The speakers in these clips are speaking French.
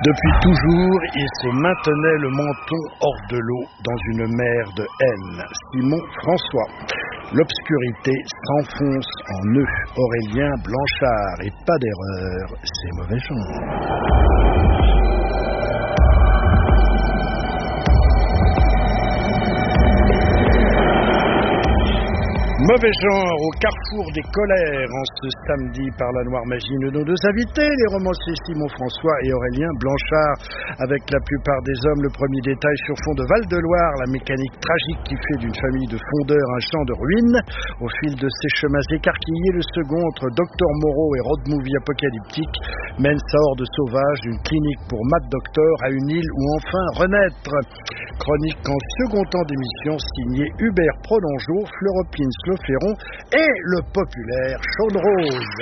Depuis toujours, il se maintenait le menton hors de l'eau dans une mer de haine. Simon François. L'obscurité s'enfonce en eux. Aurélien Blanchard. Et pas d'erreur, c'est mauvais genre. Mauvais genre au carrefour des colères en ce samedi par la noire magie de nos deux invités, les romanciers Simon François et Aurélien Blanchard. Avec la plupart des hommes, le premier détail sur fond de Val-de-Loire, la mécanique tragique qui fait d'une famille de fondeurs un champ de ruines. Au fil de ces chemins écarquillés, le second, entre Docteur Moreau et road movie apocalyptique, mène sa horde sauvage d'une clinique pour Mad Doctor à une île où enfin renaître. Chronique en second temps d'émission signée Hubert Prolongeau, Floropine Sloferon et le populaire Chaune-Rose.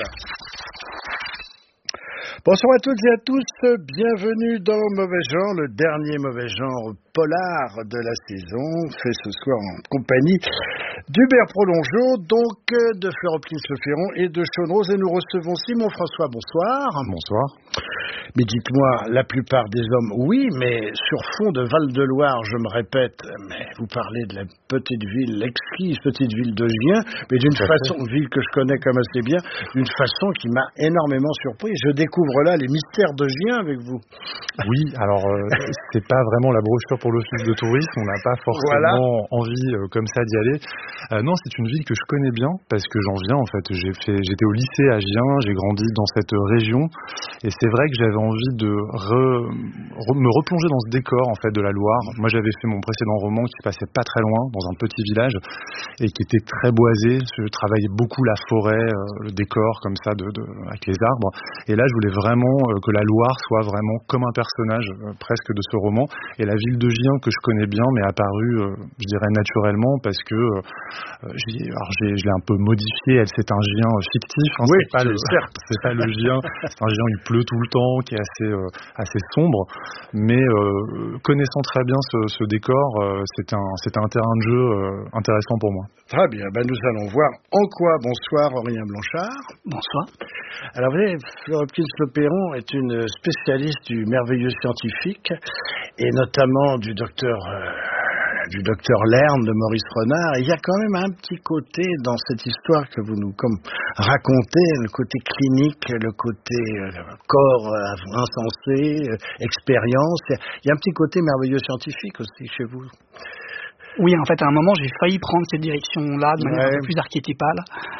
Bonsoir à toutes et à tous, bienvenue dans Mauvais Genre, le dernier mauvais genre polar de la saison, fait ce soir en compagnie d'Hubert Prolongeau, donc de Floropine Sloferon et de Chaune-Rose, et nous recevons Simon François, bonsoir. Bonsoir. Mais dites-moi, la plupart des hommes, oui, mais sur fond de Val-de-Loire, je me répète, mais vous parlez de la petite ville, l'exquise petite ville de Gien, mais d'une façon, ville que je connais comme assez bien, d'une façon qui m'a énormément surpris. Je découvre là les mystères de Gien avec vous. Oui, alors c'est pas vraiment la brochure pour l'office de tourisme, on n'a pas forcément envie comme ça d'y aller. Non, c'est une ville que je connais bien parce que j'en viens en fait. J'étais au lycée à Gien, j'ai grandi dans cette région et c'est vrai que j'avais envie de me replonger dans ce décor en fait de la Loire. Moi, j'avais fait mon précédent roman qui se passait pas très loin, dans un petit village et qui était très boisé. Je travaillais beaucoup la forêt, le décor comme ça avec les arbres. Et là, je voulais vraiment que la Loire soit vraiment comme un personnage presque de ce roman. Et la ville de Gien que je connais bien m'est apparue, je dirais naturellement parce que je l'ai un peu modifié. C'est un Gien fictif. Hein, oui, c'est pas le Gien. C'est un Gien où il pleut tout le temps, qui est assez sombre, mais connaissant très bien ce décor, c'était un terrain de jeu intéressant pour moi. Très bien, nous allons voir en quoi. Bonsoir Aurélien Blanchard. Bonsoir. Alors vous savez, Floropine Sloferon est une spécialiste du merveilleux scientifique et notamment du docteur Lerne de Maurice Renard. Et il y a quand même un petit côté dans cette histoire que vous nous racontez, le côté clinique, le côté corps insensé, expérience. Il y a un petit côté merveilleux scientifique aussi chez vous. Oui, en fait, à un moment, j'ai failli prendre cette direction-là de manière un peu plus archétypale,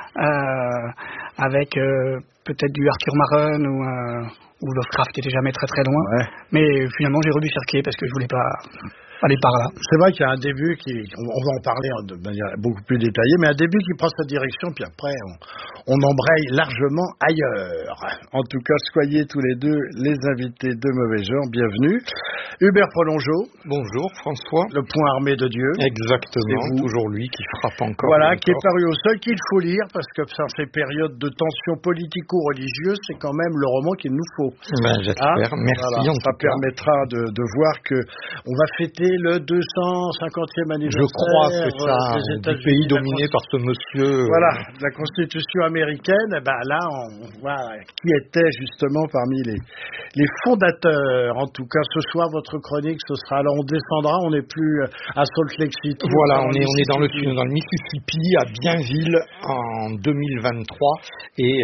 avec peut-être du Arthur Maron ou Lovecraft qui était jamais très très loin. Ouais. Mais finalement, j'ai rebifurqué parce que je voulais pas aller par là. C'est vrai qu'il y a un début on va en parler de manière beaucoup plus détaillée, mais un début qui prend sa direction, puis après on embraye largement ailleurs. En tout cas, soyez tous les deux les invités de Mauvais Genre, bienvenue. Hubert Prolongeau. Bonjour François. Le Point armé de Dieu. Exactement, toujours lui qui frappe encore. Voilà, qui est paru au Seuil, qu'il faut lire, parce que dans ces périodes de tension politico-religieuse, c'est quand même le roman qu'il nous faut. J'espère, merci. Voilà, ça permettra de voir que on va fêter le 250e anniversaire. Je crois que ça, du pays dominé par ce monsieur. Voilà, la Constitution américaine, là, on voit qui était justement parmi les fondateurs. En tout cas, ce soir, votre chronique, ce sera, alors on descendra, on n'est plus à Salt Lake City. Voilà, on est dans le Mississippi, à Bienville, en 2023, et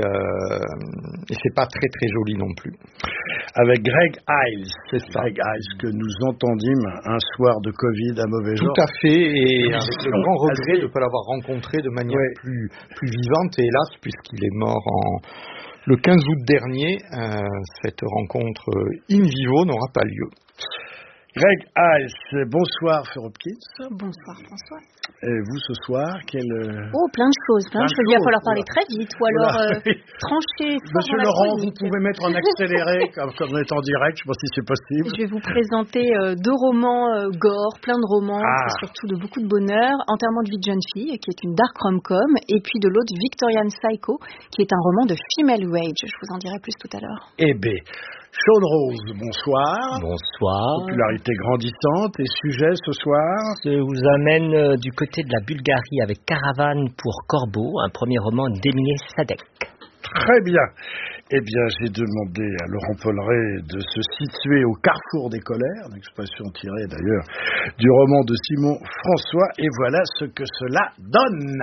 c'est pas très très joli non plus. Avec Greg Iles, Greg Iles que nous entendîmes un soir de Covid à Mauvais Genre. Tout à fait, et avec le grand regret de ne pas l'avoir rencontré de manière plus vivante, et hélas, puisqu'il est mort le 15 août dernier, cette rencontre in vivo n'aura pas lieu. Greg Iles, bonsoir Floropine. Bonsoir François. Et vous ce soir, plein de choses. Il va falloir parler très vite ou alors trancher. Monsieur Laurent, vous pouvez mettre en accéléré comme on est en direct, je ne sais pas si c'est possible. Je vais vous présenter 2 romans gore, plein de romans, surtout de beaucoup de bonheur. Enterrement de vie de jeune fille, qui est une dark rom-com, et puis de l'autre Victorian Psycho, qui est un roman de female rage. Je vous en dirai plus tout à l'heure. Eh bien, Chaune-Rose, bonsoir. Bonsoir. Popularité grandissante. Et sujet ce soir? Je vous amène du côté de la Bulgarie avec Caravane pour Corbeau, un premier roman d'Emile Sadek. Très bien. Eh bien, j'ai demandé à Laurent Polleret de se situer au carrefour des colères, une expression tirée d'ailleurs du roman de Simon François, et voilà ce que cela donne.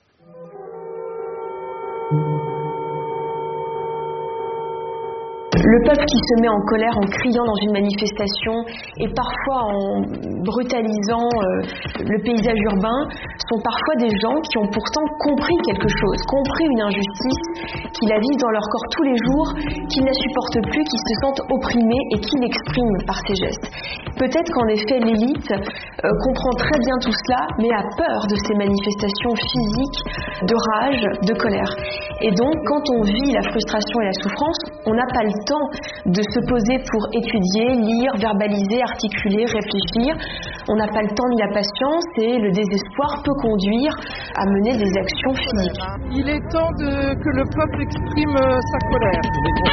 Le peuple qui se met en colère en criant dans une manifestation et parfois en brutalisant le paysage urbain sont parfois des gens qui ont pourtant compris quelque chose, compris une injustice, qui la vivent dans leur corps tous les jours, qui ne la supportent plus, qui se sentent opprimés et qui l'expriment par ces gestes. Peut-être qu'en effet l'élite comprend très bien tout cela, mais a peur de ces manifestations physiques de rage, de colère. Et donc quand on vit la frustration et la souffrance, on n'a pas le temps de se poser pour étudier, lire, verbaliser, articuler, réfléchir. On n'a pas le temps ni la patience et le désespoir peut conduire à mener des actions physiques. Il est temps que le peuple exprime sa colère.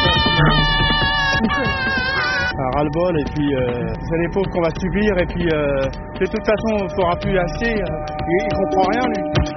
Un ras-le-bol et puis c'est les pauvres qu'on va subir et puis de toute façon on ne pourra plus acheter. Il comprend rien lui.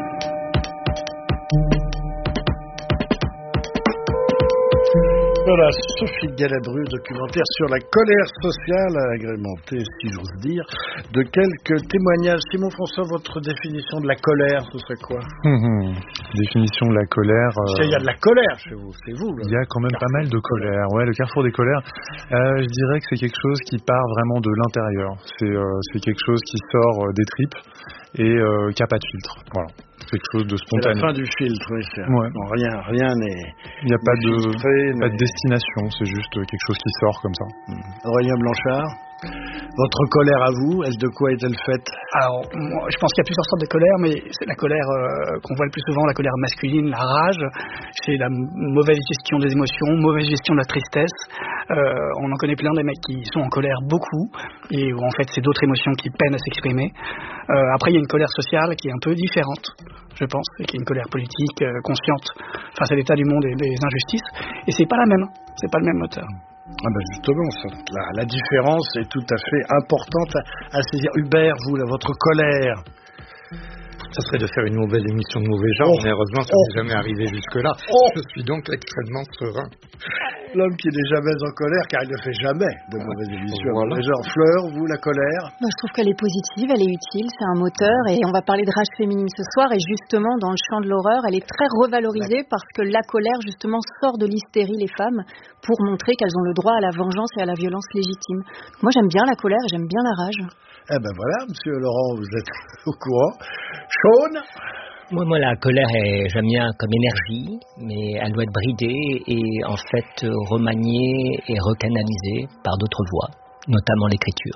Voilà, Sophie Galabru, documentaire sur la colère sociale, agrémenté, si j'ose dire, de quelques témoignages. Simon François, votre définition de la colère, ce serait quoi? Définition de la colère... Il y a de la colère chez vous, c'est vous. Il y a quand même pas mal de colère. Ouais, le carrefour des colères, je dirais que c'est quelque chose qui part vraiment de l'intérieur. C'est quelque chose qui sort des tripes et qui n'a pas de filtre. Voilà. Quelque chose de spontané. C'est la fin du filtre, oui. Ouais. Non, rien n'est. Il n'y a pas de destination, c'est juste quelque chose qui sort comme ça. Aurélien Blanchard, votre colère à vous, de quoi est-elle faite? Alors, moi, je pense qu'il y a plusieurs sortes de colère, mais c'est la colère qu'on voit le plus souvent, la colère masculine, la rage, c'est la mauvaise gestion des émotions, mauvaise gestion de la tristesse. On en connaît plein des mecs qui sont en colère beaucoup, et où en fait c'est d'autres émotions qui peinent à s'exprimer. Après, il y a une colère sociale qui est un peu différente, je pense, et qui est une colère politique, consciente, face à l'état du monde et des injustices, et c'est pas la même, c'est pas le même moteur. Ah ben justement, la différence est tout à fait importante à saisir. Hubert, vous, votre colère? Ça serait de faire une mauvaise émission de mauvais genre, mais heureusement ça n'est jamais arrivé jusque-là. Je suis donc extrêmement serein. L'homme qui n'est jamais en colère, car il ne fait jamais de mauvaises émissions. Voilà. Genre, Fleur, vous, la colère? Moi, je trouve qu'elle est positive, elle est utile, c'est un moteur, et on va parler de rage féminine ce soir, et justement, dans le champ de l'horreur, elle est très revalorisée parce que la colère, justement, sort de l'hystérie, les femmes, pour montrer qu'elles ont le droit à la vengeance et à la violence légitime. Moi, j'aime bien la colère et j'aime bien la rage. Eh ben voilà, monsieur Laurent, vous êtes au courant. Sean? Moi, la colère, j'aime bien comme énergie, mais elle doit être bridée et en fait remaniée et recanalisée par d'autres voies, notamment l'écriture.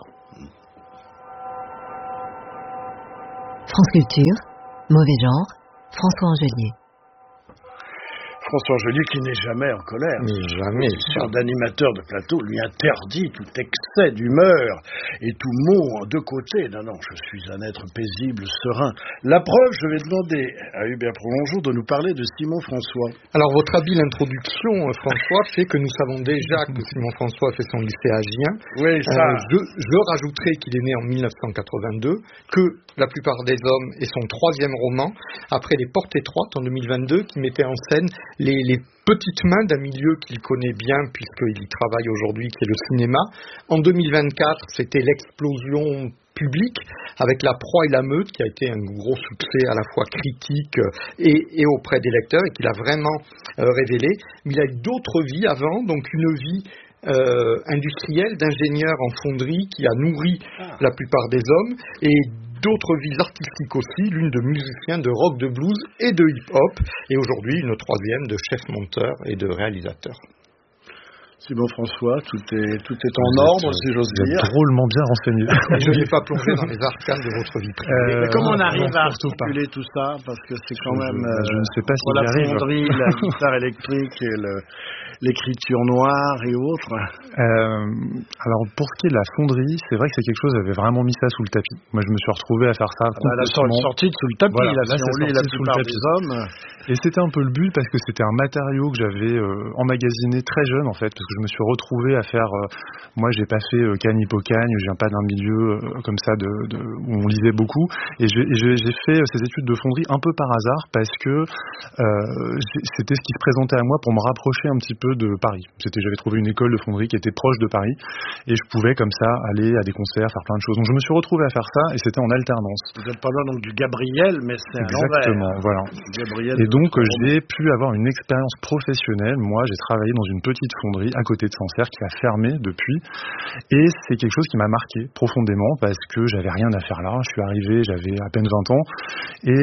France Culture, Mauvais Genre, François Angelier. François Angelier qui n'est jamais en colère. Mais jamais. Un animateur de plateau lui interdit tout excès d'humeur et tout mot de côté. Non, je suis un être paisible, serein. La preuve, je vais demander à Hubert Prolongeau de nous parler de Simon François. Alors, votre habile introduction, François, fait que nous savons déjà que Simon François fait son lycée à Gien. Oui, ça. Je rajouterai qu'il est né en 1982, que La plupart des hommes est son 3e roman, après Les Portes étroites en 2022, qui mettait en scène les petites mains d'un milieu qu'il connaît bien puisqu'il y travaille aujourd'hui, qui est le cinéma. En 2024, c'était l'explosion publique avec La Proie et la Meute, qui a été un gros succès à la fois critique et auprès des lecteurs et qu'il a vraiment révélé. Mais il a eu d'autres vies avant, donc une vie industrielle, d'ingénieur en fonderie qui a nourri la plupart des hommes, et d'autres vies artistiques aussi, l'une de musicien de rock, de blues et de hip-hop, et aujourd'hui une 3e de chef-monteur et de réalisateur. Simon François, tout est en ordre, si j'ose dire. Drôlement bien renseigné. Je n'ai pas plongé dans les arcanes de votre vie privée. Mais comment on arrive à articuler tout ça? Parce que c'est quand même... je ne sais pas si la fonderie, la guitare électrique l'écriture noire et autres? Alors pour ce qui est de la fonderie, c'est vrai que c'est quelque chose, j'avais vraiment mis ça sous le tapis. Moi je me suis retrouvé à faire ça complètement. Sorti sous le tapis, voilà, là si on lit la plupart des hommes. Et c'était un peu le but parce que c'était un matériau que j'avais emmagasiné très jeune en fait, parce que je me suis retrouvé à faire. Moi j'ai pas fait Cagne Hippocagne, je viens pas d'un milieu comme ça où on lisait beaucoup, et j'ai fait ces études de fonderie un peu par hasard parce que c'était ce qui se présentait à moi pour me rapprocher un petit peu de Paris. J'avais trouvé une école de fonderie qui était proche de Paris et je pouvais comme ça aller à des concerts, faire plein de choses. Donc je me suis retrouvé à faire ça et c'était en alternance. Vous n'êtes pas loin donc du Gabriel, mais c'est à l'envers. Exactement, voilà. Gabriel, et donc j'ai pu avoir une expérience professionnelle. Moi j'ai travaillé dans une petite fonderie à côté de Sancerre qui a fermé depuis, et c'est quelque chose qui m'a marqué profondément parce que j'avais rien à faire là. Je suis arrivé, j'avais à peine 20 ans et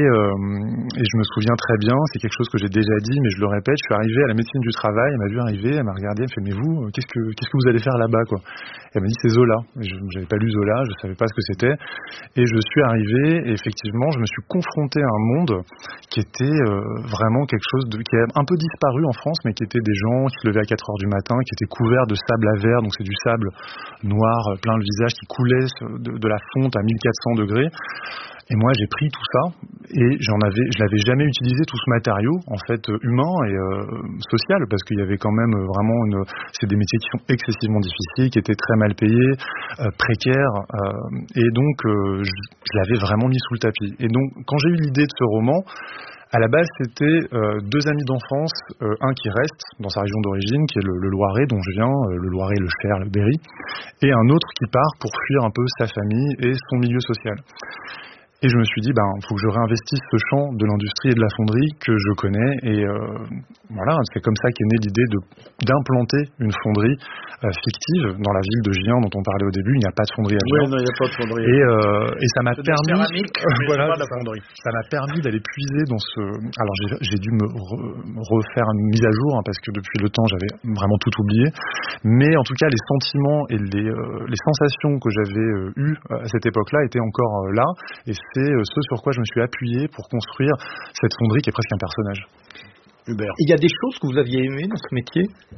je me souviens très bien, c'est quelque chose que j'ai déjà dit mais je le répète, je suis arrivé à la médecine du travail, elle m'a vu arriver, elle m'a regardé, elle me fait mais vous, qu'est-ce que vous allez faire là-bas quoi? Elle m'a dit c'est Zola. Je n'avais pas lu Zola, je savais pas ce que c'était, et je suis arrivé et effectivement je me suis confronté à un monde qui était vraiment quelque chose qui a un peu disparu en France, mais qui était des gens qui se levaient à 4h du matin, qui étaient couverts de sable à verre, donc c'est du sable noir plein le visage qui coulait de la fonte à 1400 degrés. Et moi j'ai pris tout ça et je l'avais jamais utilisé, tout ce matériau en fait humain et social, parce qu'il y avait quand même vraiment c'est des métiers qui sont excessivement difficiles, qui étaient très mal payés, précaires, et donc je l'avais vraiment mis sous le tapis. Et donc quand j'ai eu l'idée de ce roman, à la base, c'était deux amis d'enfance, un qui reste dans sa région d'origine, qui est le Loiret, dont je viens, le Loiret, le Cher, le Berry, et un autre qui part pour fuir un peu sa famille et son milieu social. Et je me suis dit, faut que je réinvestisse ce champ de l'industrie et de la fonderie que je connais. Et voilà, c'est comme ça qu'est née l'idée d'implanter une fonderie fictive dans la ville de Gien dont on parlait au début. Il n'y a pas de fonderie à Gien. Oui, non, il n'y a pas de fonderie. Et ça m'a permis, voilà, ça m'a permis d'aller puiser dans ce. Alors j'ai dû me refaire une mise à jour parce que depuis le temps j'avais vraiment tout oublié. Mais en tout cas, les sentiments et les sensations que j'avais eues à cette époque-là étaient encore là. Et c'est ce sur quoi je me suis appuyé pour construire cette fonderie qui est presque un personnage. Hubert. Il y a des choses que vous aviez aimées dans ce métier?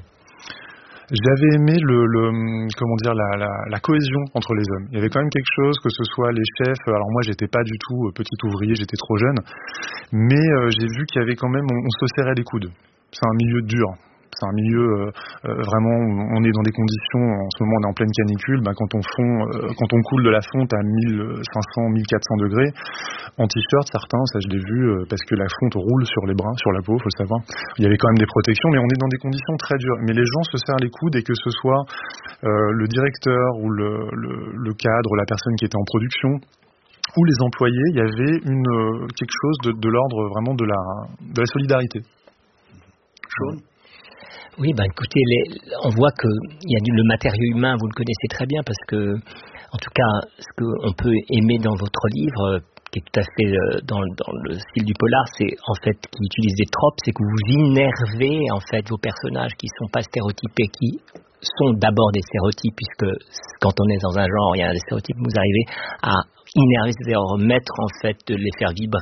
J'avais aimé la cohésion entre les hommes. Il y avait quand même quelque chose, que ce soit les chefs. Alors moi, j'étais pas du tout petit ouvrier, j'étais trop jeune, mais j'ai vu qu'il y avait quand même, on se serrait les coudes. C'est un milieu dur. C'est un milieu vraiment, on est dans des conditions, en ce moment on est en pleine canicule, quand on coule de la fonte à 1500, 1400 degrés, en t-shirt certains, ça je l'ai vu, parce que la fonte roule sur les bras, sur la peau, faut le savoir. Il y avait quand même des protections, mais on est dans des conditions très dures. Mais les gens se serrent les coudes, et que ce soit le directeur ou le cadre, la personne qui était en production, ou les employés, il y avait quelque chose de l'ordre vraiment de la solidarité. Sean ? Oui, écoutez, on voit que il y a le matériau humain, vous le connaissez très bien, parce que, en tout cas, ce qu'on peut aimer dans votre livre, qui est tout à fait dans le style du polar, c'est en fait qu'il utilise des tropes, c'est que vous innervez en fait vos personnages qui sont pas stéréotypés, qui sont d'abord des stéréotypes, puisque quand on est dans un genre, il y a des stéréotypes, vous arrivez à innerver, c'est-à-dire remettre en fait, de les faire vibrer